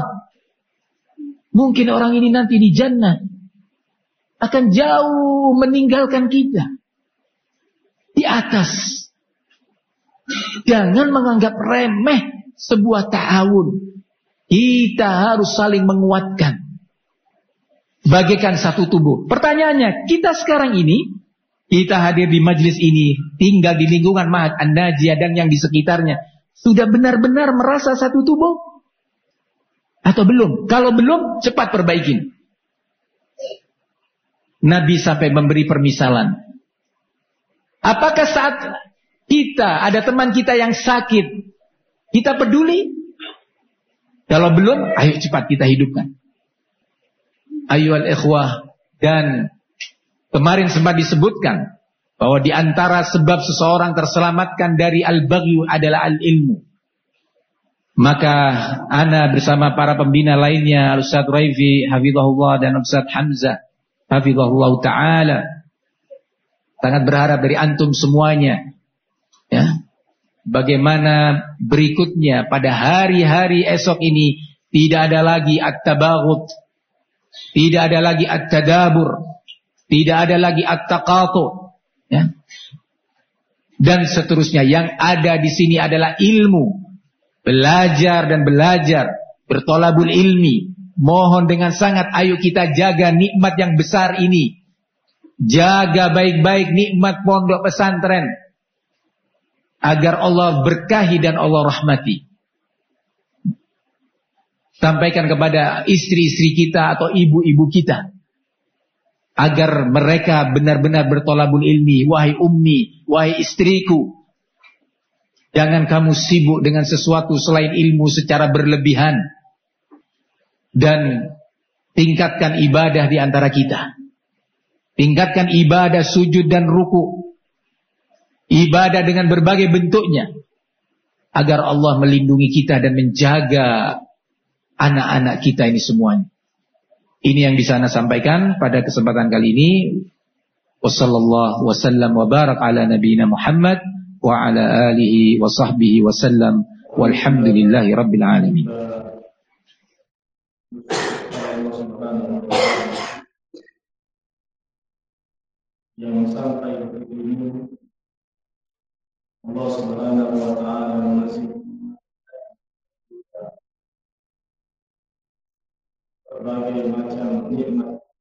mungkin orang ini nanti di jannah akan jauh meninggalkan kita. Di atas. Jangan menganggap remeh sebuah ta'awun. Kita harus saling menguatkan. Bagaikan satu tubuh. Pertanyaannya, kita sekarang ini, kita hadir di majlis ini, tinggal di lingkungan Ma'had An-Najiyah dan yang di sekitarnya, sudah benar-benar merasa satu tubuh? Atau belum? Kalau belum, cepat perbaikin. Nabi sampai memberi permisalan. Apakah saat kita, ada teman kita yang sakit, kita peduli? Kalau belum, ayo cepat kita hidupkan. Ayyuhal ikhwah, dan kemarin sempat disebutkan bahwa di antara sebab seseorang terselamatkan dari al-baghyu adalah al-ilmu. Maka ana bersama para pembina lainnya, Al-Ustaz Raifi hafizahullah dan Ustaz Hamzah hafizahullah taala, sangat berharap dari antum semuanya, ya, bagaimana berikutnya pada hari-hari esok ini tidak ada lagi at-tabaghut, tidak ada lagi at-tadabur, tidak ada lagi at-taqatu, ya. Dan seterusnya. Yang ada di sini adalah ilmu. Belajar dan belajar, bertolabul ilmi. Mohon dengan sangat, ayo kita jaga nikmat yang besar ini. Jaga baik-baik nikmat pondok pesantren, agar Allah berkahi dan Allah rahmati. Sampaikan kepada istri-istri kita atau ibu-ibu kita, agar mereka benar-benar bertolabul ilmi. Wahai ummi, wahai istriku, jangan kamu sibuk dengan sesuatu selain ilmu secara berlebihan. Dan tingkatkan ibadah di antara kita. Tingkatkan ibadah sujud dan ruku. Ibadah dengan berbagai bentuknya, agar Allah melindungi kita dan menjaga anak-anak kita ini semuanya. Ini yang bisa Ana sampaikan pada kesempatan kali ini. Wassallallahu wasallam wa barak ala nabiyina Muhammad wa ala alihi wa sahbihi wasallam walhamdulillahi rabbil alamin. Yang sampai ke ini, Allah Subhanahu wa taala masih berbagai macam nikmat